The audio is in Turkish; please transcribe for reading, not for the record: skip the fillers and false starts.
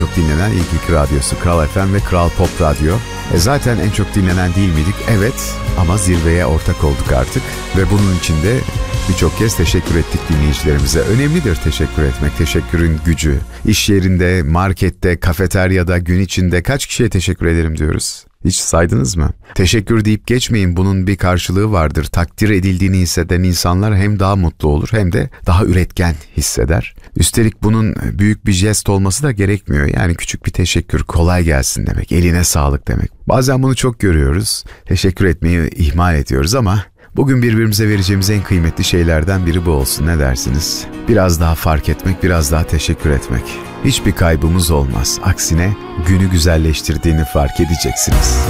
Çok dinlenen ilk iki radyosu Kral FM ve Kral Pop Radyo. Zaten en çok dinlenen değil miydik? Evet, ama zirveye ortak olduk artık. Ve bunun için de birçok kez teşekkür ettik dinleyicilerimize. Önemlidir teşekkür etmek, teşekkürün gücü. İş yerinde, markette, kafeteryada, gün içinde kaç kişiye teşekkür ederim diyoruz? Hiç saydınız mı? Teşekkür deyip geçmeyin, bunun bir karşılığı vardır. Takdir edildiğini hisseden insanlar hem daha mutlu olur hem de daha üretken hisseder. Üstelik bunun büyük bir jest olması da gerekmiyor. Yani küçük bir teşekkür, kolay gelsin demek, eline sağlık demek. Bazen bunu çok görüyoruz. Teşekkür etmeyi ihmal ediyoruz ama bugün birbirimize vereceğimiz en kıymetli şeylerden biri bu olsun, ne dersiniz? Biraz daha fark etmek, biraz daha teşekkür etmek. Hiçbir kaybımız olmaz. Aksine günü güzelleştirdiğini fark edeceksiniz.